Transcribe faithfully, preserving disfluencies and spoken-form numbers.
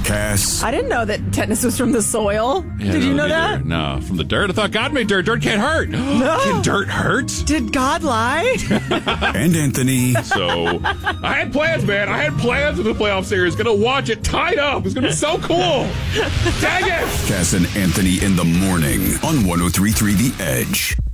Cass. I didn't know that tetanus was from the soil. Yeah, Did no, you know neither. that? No, from the dirt. I thought God made dirt. Dirt can't hurt. No. Can dirt hurt? Did God lie? And Anthony. So, I had plans, man. I had plans for the playoff series. Gonna watch it tied up. It's gonna be so cool. Dang it! Cass and Anthony in the morning on one oh three point three The Edge.